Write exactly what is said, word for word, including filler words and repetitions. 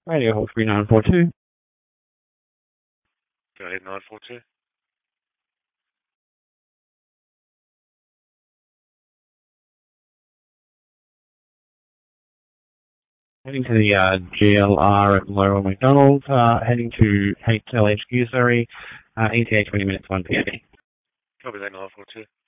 Radio Hawkesbury nine four two. Go ahead, nine four two. Heading to the uh, G L R at Lower McDonald's, uh, heading to H L H Q, sorry, uh, E T A twenty minutes, one P M. Copy that, nine four two.